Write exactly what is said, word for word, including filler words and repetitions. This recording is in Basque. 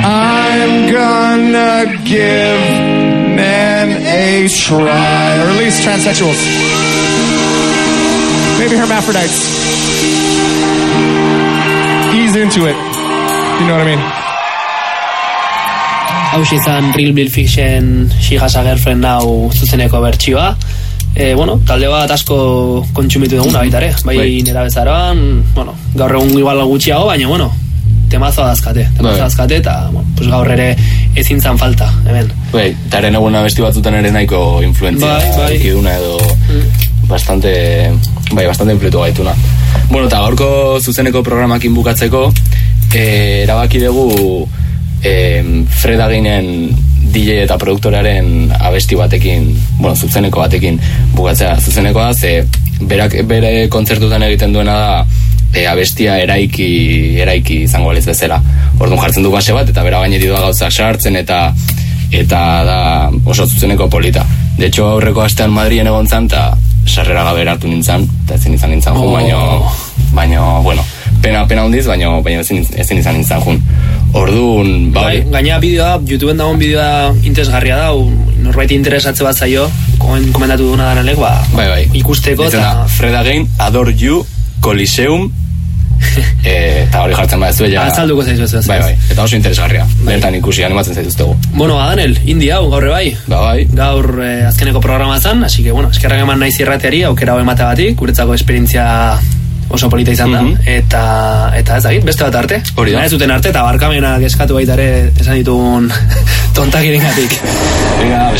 I'm gonna give men a try. Or at least transsexuals. Maybe hermaphrodites. Ease into it. You know what I mean? Hau izan Real Bill Fiction She Has a Girlfriend Now zuzeneko bertsioa. E, bueno, talde bat asko kontsumitu duguna baita ere. Bai nera bezaroan, bueno, gaur egun igual gutxiago, baina bueno, temazoa dazkate. Temazoa dazkate eta bueno, pues gaur ere ezin zan falta, hemen. Bai, eta eren eguna besti batzutan ere nahiko influenzia ikiduna edo mm. bastante, bai, bastante influetu gaituna. Bueno, eta gaurko zuzeneko programakin bukatzeko, eh, erabaki dugu eh, Fred Aginen D J eta produktorearen abesti batekin, bueno, zuzeneko batekin bukatzea. Zuzenekoa, ze berak bere kontzertutan egiten duena da e, abestia eraiki eraiki izango baliz bezala. Orduan jartzen du base bat eta bera gainetik doa gauzak sartzen eta eta da oso zuzeneko polita. De hecho, aurreko astean Madrilen egon zan eta sarrera gabe hartu nintzen, eta ezin izan nintzen jun, oh. baino, baino, bueno, pena, pena hundiz, baino, baino ezin, ezin izan nintzen jun. Orduan, bai. Gaina bideoa, YouTubeen dagoen bideoa interesgarria da, norbait interesatze bat zaio, komentatu duna daren lek, ba, bai, bai. ikusteko. Eta Fred Again, Adore You, Coliseum, e, eta hori jartzen bat ez duela. Azalduko zaizu ez. Bai, bai, eta oso interesgarria. Bai. Bertan ikusi, animatzen zaituztegu. Bueno, Adanel, indi hau, gaur bai. Ba, bai. Gaur eh, azkeneko programa zan, así que, bueno, eskerrak eman naiz irrateari, aukera hau emateagatik, guretzako esperientzia oso polita izan da, mm-hmm. eta eta ez dakit, beste bat arte. Hori da. Ez duten arte, eta barkamenak eskatu baita ere esan ditugun tontakirengatik. Venga,